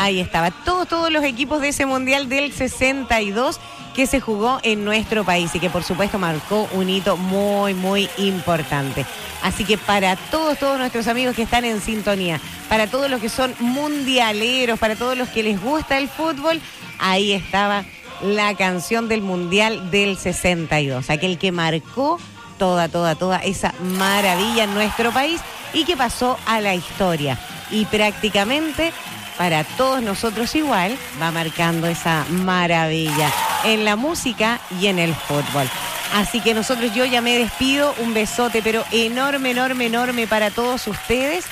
Ahí estaba. Todos los equipos de ese Mundial del 62 que se jugó en nuestro país y que por supuesto marcó un hito muy, muy importante. Así que para todos nuestros amigos que están en sintonía, para todos los que son mundialeros, para todos los que les gusta el fútbol, ahí estaba la canción del Mundial del 62, aquel que marcó toda esa maravilla en nuestro país y que pasó a la historia. Y prácticamente para todos nosotros igual va marcando esa maravilla en la música y en el fútbol. Así que yo ya me despido, un besote pero enorme para todos ustedes.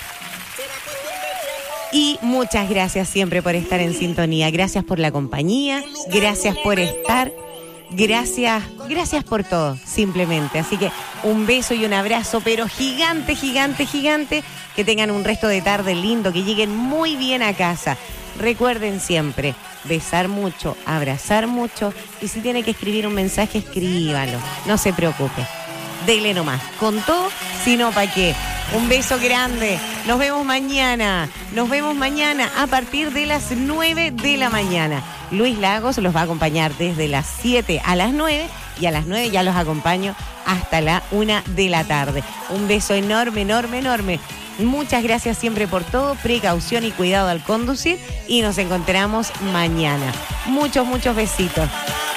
Y muchas gracias siempre por estar en sintonía, gracias por la compañía, gracias por estar, gracias por todo, simplemente. Así que un beso y un abrazo, pero gigante, que tengan un resto de tarde lindo, que lleguen muy bien a casa. Recuerden siempre, besar mucho, abrazar mucho, y si tiene que escribir un mensaje, escríbalo, no se preocupe. Dele nomás, con todo, si no, ¿para qué? Un beso grande, nos vemos mañana a partir de las 9 de la mañana. Luis Lagos los va a acompañar desde las 7 a las 9 y a las 9 ya los acompaño hasta la 1 de la tarde. Un beso enorme. Muchas gracias siempre por todo, precaución y cuidado al conducir y nos encontramos mañana. Muchos besitos.